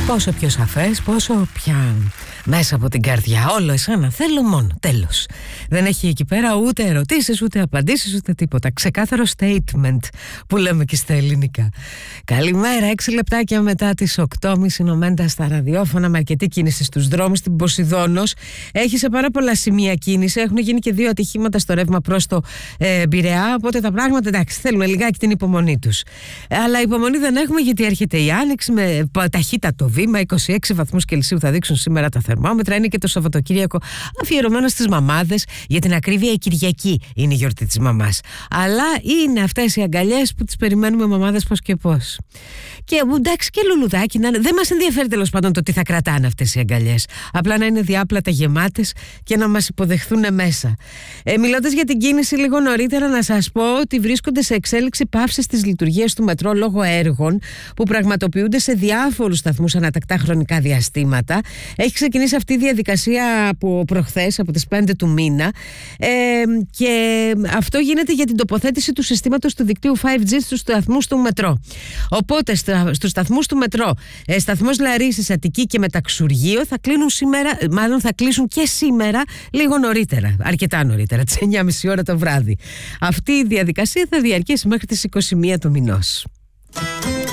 Πόσο πιο σαφές, πόσο πια μέσα από την καρδιά. Όλο εσένα θέλω μόνο, τέλος. Δεν έχει εκεί πέρα ούτε ερωτήσεις, ούτε απαντήσεις, ούτε τίποτα. Ξεκάθαρο statement που λέμε και στα ελληνικά. Καλημέρα, 6 λεπτάκια μετά τις 8.30 Νομέντα στα ραδιόφωνα, με αρκετή κίνηση στους δρόμους. Στην Ποσειδώνος έχει σε πάρα πολλά σημεία κίνηση. Έχουν γίνει και 2 ατυχήματα στο ρεύμα προς το Πειραιά. Οπότε τα πράγματα, εντάξει, θέλουν λιγάκι την υπομονή τους. Αλλά υπομονή δεν έχουμε, γιατί έρχεται η Άνοιξη με ταχύτατο βήμα. 26 βαθμούς Κελσίου θα δείξουν σήμερα τα θερμόμετρα. Είναι και το Σαββατοκύριακο αφιερωμένο στις μαμάδες. Για την ακρίβεια, η Κυριακή είναι η γιορτή της μαμάς. Αλλά είναι αυτές οι αγκαλιές που τις περιμένουμε μαμάδες πώς και πώς. Και εντάξει, και λουλουδάκι να είναι. Δεν μας ενδιαφέρει τέλος πάντων το τι θα κρατάνε αυτές οι αγκαλιές. Απλά να είναι διάπλατα γεμάτες και να μας υποδεχθούν μέσα. Μιλώντας για την κίνηση λίγο νωρίτερα, να σας πω ότι βρίσκονται σε εξέλιξη παύσεις της λειτουργίας του μετρό λόγω έργων που πραγματοποιούνται σε διάφορους σταθμούς ανατακτά χρονικά διαστήματα. Έχει ξεκινήσει αυτή η διαδικασία από προχθές, από τις 5 του μήνα, και αυτό γίνεται για την τοποθέτηση του συστήματος του δικτύου 5G στους σταθμούς του μετρό. Οπότε στους σταθμούς του μετρό, σταθμός Λαρίσης, Αττική και Μεταξουργείο θα κλείνουν σήμερα, μάλλον θα κλείσουν και σήμερα λίγο νωρίτερα, αρκετά νωρίτερα, τις 9.30 ώρα το βράδυ. Αυτή η διαδικασία θα διαρκέσει μέχρι τις 21 του μηνός.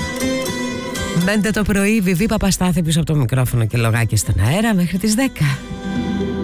5 το πρωί, Βιβί Παπαστάθη πίσω από το μικρόφωνο και λογάκι στον αέρα μέχρι τις 10.